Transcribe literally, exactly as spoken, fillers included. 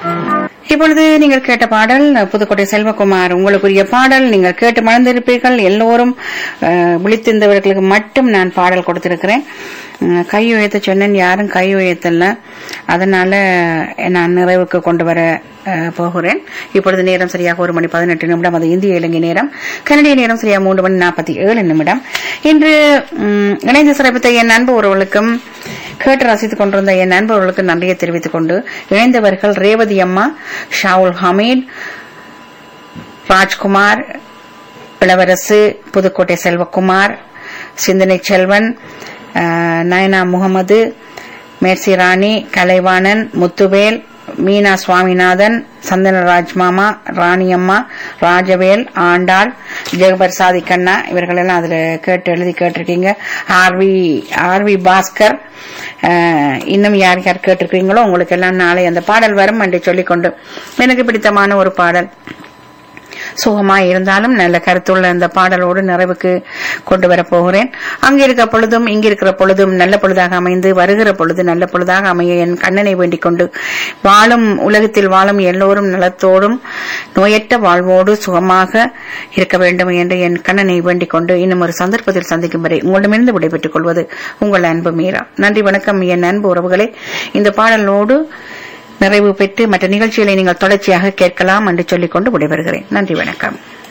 இப்பொழுது நீங்கள் கேட்ட பாடல் புதுக்கோட்டை செல்வகுமார் உங்களுக்குரிய பாடல். நீங்கள் கேட்டு மறந்திருப்பீர்கள். எல்லோரும் விழித்திருந்தவர்களுக்கு மட்டும் நான் பாடல் கொடுத்திருக்கிறேன். கை உயர்த்த சொன்னேன், யாரும் கை உயர்த்தல. அதனால நான் நிறைவுக்கு கொண்டு வர போகிறேன். இப்பொழுது நேரம் சரியாக ஒரு மணி பதினெட்டு நிமிடம். அது இந்திய இலங்கை நேரம். கனடிய நேரம் சரியாக மூன்று மணி நாற்பத்தி ஏழு நிமிடம். இன்று இணைந்து சிறப்பித்த என் அன்பு உறவுகளுக்கும் கேட்டு ரசித்துக் கொண்டிருந்த என் நண்பர்களுக்கு நன்றியை தெரிவித்துக் கொண்டு இணைந்தவர்கள் ரேவதி அம்மா, ஷாவுல் ஹமீத், ராஜ்குமார், இளவரசு, புதுக்கோட்டை செல்வகுமார், சிந்தனை செல்வன், நயனா முகமது, மேர்சி ராணி, கலைவாணன், முத்துவேல், மீனா சுவாமிநாதன், சந்தனராஜ் மாமா, ராணியம்மா, ராஜவேல், ஆண்டாள், ஜெகபர் சாதிக்கண்ணா, இவர்கள் எல்லாம் அதுல கேட்டு எழுதி கேட்டிருக்கீங்க. ஆர்வி ஆர்வி பாஸ்கர், இன்னும் யார் யார் கேட்டிருக்கீங்களோ உங்களுக்கு எல்லாம் நாளை அந்த பாடல் வரும் என்று சொல்லிக்கொண்டு எனக்கு பிடித்தமான ஒரு பாடல், சுகமா இருந்தாலும் நல்ல கருத்துள்ள அந்த பாடலோடு நிறைவுக்கு கொண்டு வர போகிறேன். அங்க இருக்க பொழுதும் இங்க இருக்கிற பொழுதும் நல்ல பொழுதாக அமைந்து வருகிற பொழுது நல்ல பொழுதாக அமைய என் கண்ணனை வேண்டிக் கொண்டு வாழும் உலகத்தில் வாழும் எல்லோரும் நலத்தோடும் நோயற்ற வாழ்வோடு சுகமாக இருக்க வேண்டும் என்று என் கண்ணனை வேண்டிக் கொண்டு இன்னும் ஒரு சந்தர்ப்பத்தில் சந்திக்கும் வரை உங்களிடமிருந்து விடைபெற்றுக் கொள்வது உங்கள் அன்பு மீரா. நன்றி, வணக்கம் என் அன்பு உறவுகளே. இந்த பாடலோடு நிறைவு பெற்று மற்ற நிகழ்ச்சிகளை நீங்கள் தொடர்ச்சியாக கேட்கலாம் என்று சொல்லிக்கொண்டு விடைபெறுகிறேன். நன்றி, வணக்கம்.